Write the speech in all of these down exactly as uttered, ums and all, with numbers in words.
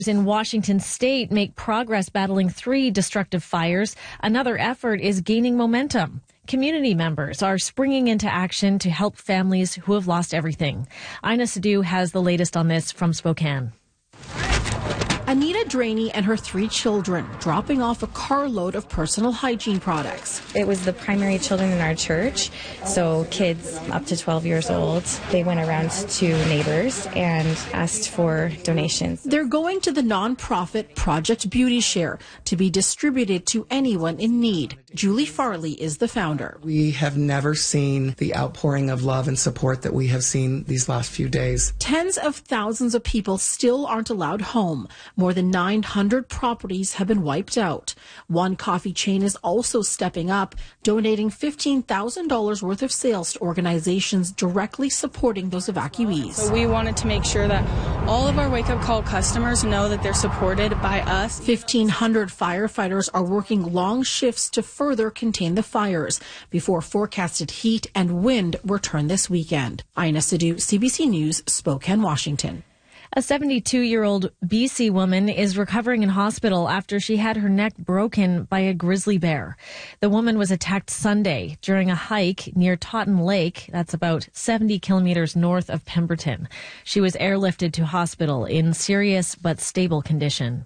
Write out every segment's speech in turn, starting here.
In Washington state make progress battling three destructive fires. Another effort is gaining momentum. Community members are springing into action to help families who have lost everything. Ina Sidhu has the latest on this from Spokane. Anita Draney and her three children dropping off a carload of personal hygiene products. It was the primary children in our church, so kids up to twelve years old. They went around to neighbors and asked for donations. They're going to the nonprofit Project Beauty Share to be distributed to anyone in need. Julie Farley is the founder. We have never seen the outpouring of love and support that we have seen these last few days. Tens of thousands of people still aren't allowed home. More than nine hundred properties have been wiped out. One coffee chain is also stepping up, donating fifteen thousand dollars worth of sales to organizations directly supporting those evacuees. So we wanted to make sure that all of our wake-up call customers know that they're supported by us. fifteen hundred firefighters are working long shifts to further contain the fires before forecasted heat and wind return this weekend. Ina Sidhu, C B C News, Spokane, Washington. A seventy-two-year-old B C woman is recovering in hospital after she had her neck broken by a grizzly bear. The woman was attacked Sunday during a hike near Totten Lake. That's about seventy kilometers north of Pemberton. She was airlifted to hospital in serious but stable condition.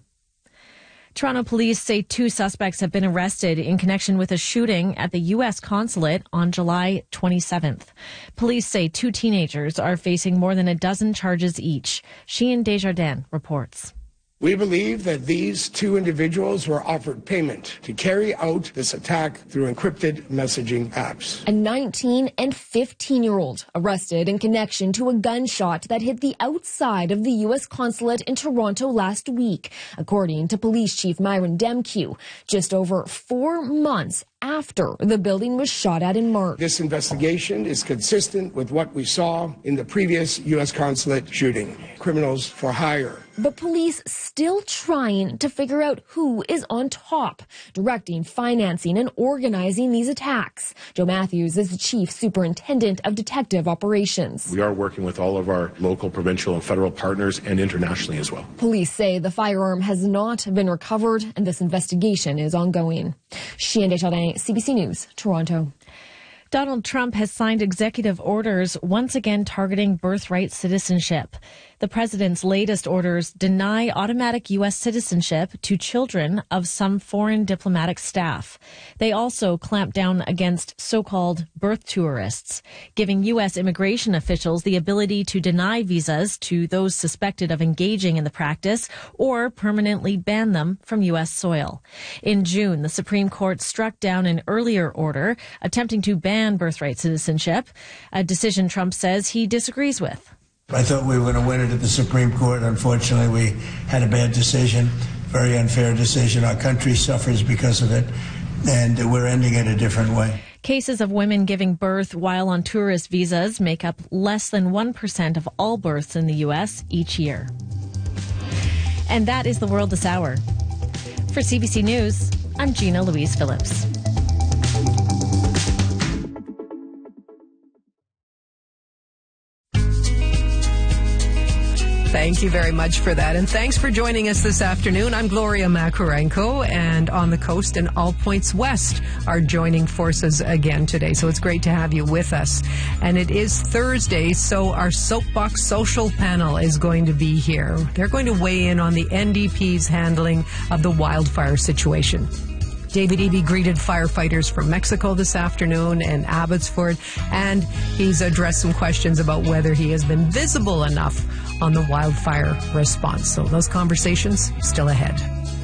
Toronto police say two suspects have been arrested in connection with a shooting at the U S consulate on July twenty-seventh. Police say two teenagers are facing more than a dozen charges each. Sheehan Desjardins reports. We believe that these two individuals were offered payment to carry out this attack through encrypted messaging apps. A nineteen and fifteen-year-old arrested in connection to a gunshot that hit the outside of the U S consulate in Toronto last week, according to Police Chief Myron Demkew, just over four months after the building was shot at in March. This investigation is consistent with what we saw in the previous U S consulate shooting. Criminals for hire. But police still trying to figure out who is on top, directing, financing, and organizing these attacks. Joe Matthews is the Chief Superintendent of Detective Operations. We are working with all of our local, provincial, and federal partners and internationally as well. Police say the firearm has not been recovered and this investigation is ongoing. Sheehan Desjardins, C B C News, Toronto. Donald Trump has signed executive orders once again targeting birthright citizenship. The president's latest orders deny automatic U S citizenship to children of some foreign diplomatic staff. They also clamp down against so-called birth tourists, giving U S immigration officials the ability to deny visas to those suspected of engaging in the practice or permanently ban them from U S soil. In June, the Supreme Court struck down an earlier order attempting to ban birthright citizenship, a decision Trump says he disagrees with. I thought we were going to win it at the Supreme Court. Unfortunately, we had a bad decision, very unfair decision. Our country suffers because of it, and we're ending it a different way. Cases of women giving birth while on tourist visas make up less than one percent of all births in the U S each year. And that is the world this hour. For C B C News, I'm Gina Louise Phillips. Thank you very much for that. And thanks for joining us this afternoon. I'm Gloria Makarenko, and On the Coast and All Points West are joining forces again today. So it's great to have you with us. And it is Thursday, so our Soapbox Social panel is going to be here. They're going to weigh in on the N D P's handling of the wildfire situation. David Eby greeted firefighters from Mexico this afternoon in Abbotsford, and he's addressed some questions about whether he has been visible enough on the wildfire response. So those conversations still ahead.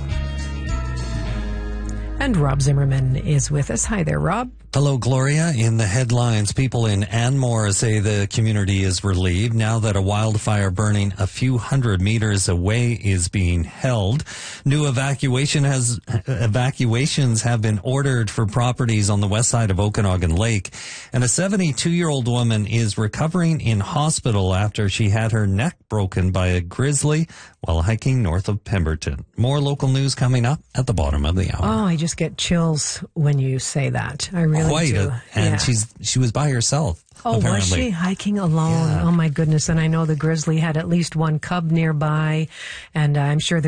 And Rob Zimmerman is with us. Hi there, Rob. Hello, Gloria. In the headlines, people in Anmore say the community is relieved now that a wildfire burning a few hundred meters away is being held. New evacuation has evacuations have been ordered for properties on the west side of Okanagan Lake. And a seventy-two-year-old woman is recovering in hospital after she had her neck broken by a grizzly while hiking north of Pemberton. More local news coming up at the bottom of the hour. Oh, I just get chills when you say that. I really Quite do. A, and yeah. she's she was by herself. Oh, apparently. Was she hiking alone? Yeah. Oh, my goodness. And I know the grizzly had at least one cub nearby, and I'm sure there